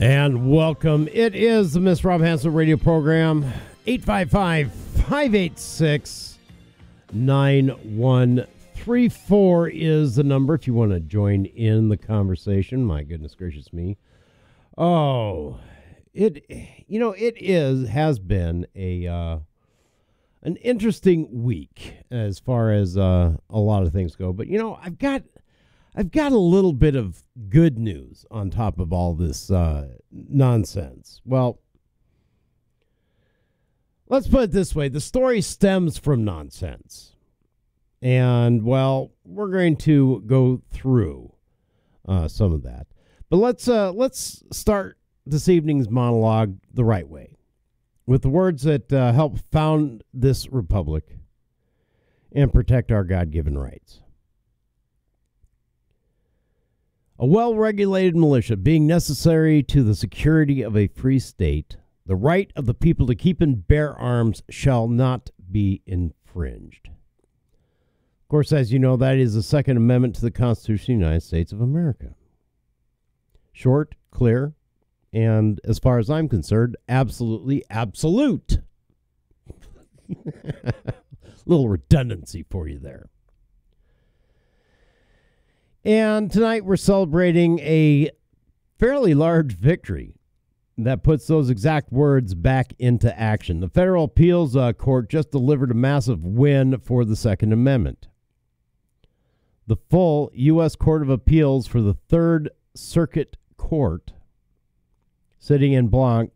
And welcome. It is the Miss Rob Hansen radio program. 855-586-9134 is the number if you want to join in the conversation. My goodness gracious me. Oh, it has been an interesting week as far as a lot of things go. But I've got a little bit of good news on top of all this nonsense. Well, let's put it this way. The story stems from nonsense. And, well, we're going to go through some of that. But let's start this evening's monologue the right way, with the words that help found this republic and protect our God-given rights. A well-regulated militia being necessary to the security of a free state, the right of the people to keep and bear arms shall not be infringed. Of course, as you know, that is the Second Amendment to the Constitution of the United States of America. Short, clear, and as far as I'm concerned, absolutely absolute. Little redundancy for you there. And tonight we're celebrating a fairly large victory that puts those exact words back into action. The Federal Appeals Court just delivered a massive win for the Second Amendment. The full U.S. Court of Appeals for the Third Circuit Court, sitting in Blanc,